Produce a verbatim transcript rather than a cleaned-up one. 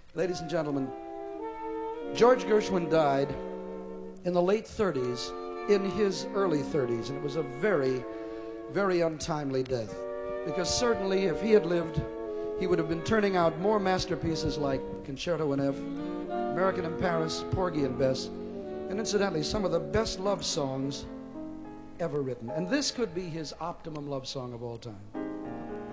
Ladies and gentlemen, George Gershwin died in the late thirties, in his early thirties, and it was a very, very untimely death. Because certainly if he had lived, he would have been turning out more masterpieces like Concerto in F, American in Paris, Porgy and Bess, and incidentally, some of the best love songs ever written. And this could be his optimum love song of all time.